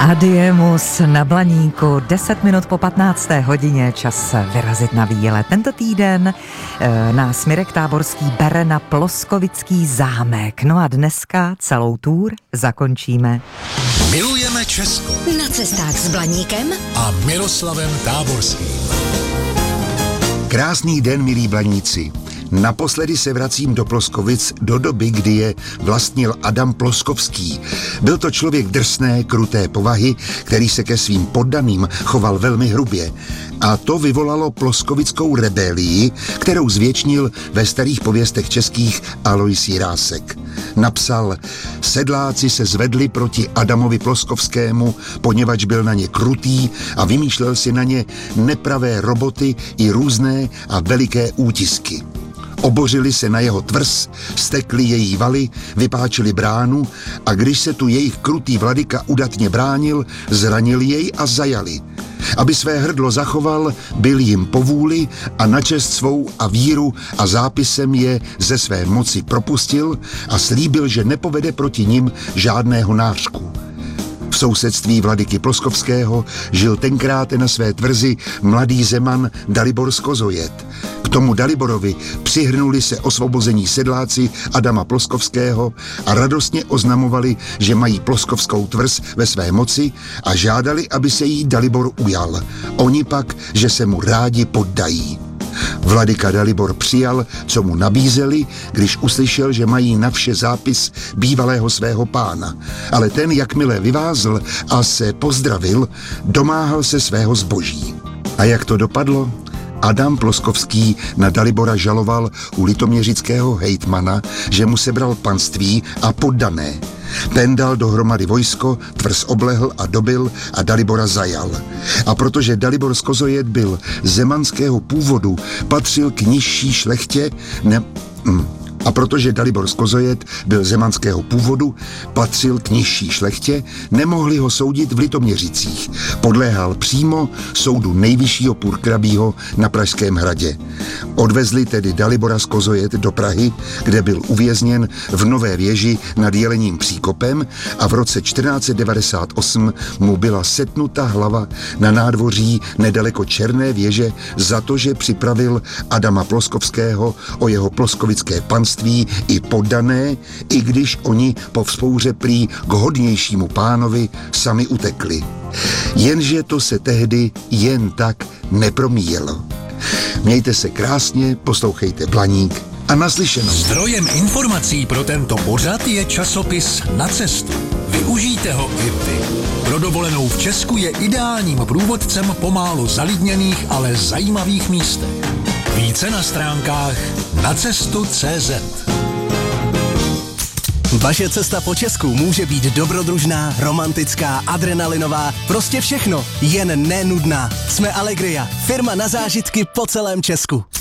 Adiemus na Blaníku, 10 minut po 15. hodině, čas vyrazit na výlet. Tento týden nás Mirek Táborský bere na Ploskovický zámek. No a dneska celou tour zakončíme. Milujeme Česko. Na cestách s Blaníkem A Miroslavem Táborským. Krásný den, milí Blaníci. Naposledy se vracím do Ploskovic do doby, kdy je vlastnil Adam Ploskovský. Byl to člověk drsné, kruté povahy, který se ke svým poddaným choval velmi hrubě. A to vyvolalo ploskovickou rebelii, kterou zvětšnil ve starých pověstech českých Alois Jirásek. Napsal: sedláci se zvedli proti Adamovi Ploskovskému, poněvadž byl na ně krutý a vymýšlel si na ně nepravé roboty i různé a veliké útisky. Obořili se na jeho tvrz, stekli její valy, vypáčili bránu a když se tu jejich krutý vladyka udatně bránil, zranil jej a zajali. Aby své hrdlo zachoval, byl jim povůli a na čest svou a víru a zápisem je ze své moci propustil a slíbil, že nepovede proti nim žádného nářku. V sousedství vladyky Ploskovského žil tenkrát na své tvrzi mladý zeman Dalibor z Kozojet. K tomu Daliborovi přihrnuli se osvobození sedláci Adama Ploskovského a radostně oznamovali, že mají ploskovskou tvrz ve své moci a žádali, aby se jí Dalibor ujal. Oni pak, že se mu rádi poddají. Vladyka Dalibor přijal, co mu nabízeli, když uslyšel, že mají na vše zápis bývalého svého pána. Ale ten, jakmile vyvázl a se pozdravil, domáhal se svého zboží. A jak to dopadlo? Adam Ploskovský na Dalibora žaloval u litoměřického hejtmana, že mu sebral panství a poddané. Ten dal dohromady vojsko, tvrz oblehl a dobil a Dalibora zajal. A protože Dalibor z Kozojet byl zemanského původu, patřil k nižší šlechtě, nemohli ho soudit v Litoměřicích. Podléhal přímo soudu nejvyššího purkrabího na Pražském hradě. Odvezli tedy Dalibora z Kozojet do Prahy, kde byl uvězněn v Nové věži nad Jelením příkopem a v roce 1498 mu byla setnuta hlava na nádvoří nedaleko Černé věže za to, že připravil Adama Ploskovského o jeho ploskovické panství i poddané, i když oni po vzpouře prý k hodnějšímu pánovi sami utekli. Jenže to se tehdy jen tak nepromíjelo. Mějte se krásně, poslouchejte Blaník a naslyšenou. Zdrojem informací pro tento pořad je časopis Na cestu. Využijte ho i vy. Pro dovolenou v Česku je ideálním průvodcem po málo zalidněných, ale zajímavých místech. Více na stránkách nacestu.cz. Vaše cesta po Česku může být dobrodružná, romantická, adrenalinová, prostě všechno, jen nenudná. Jsme Allegria, firma na zážitky po celém Česku.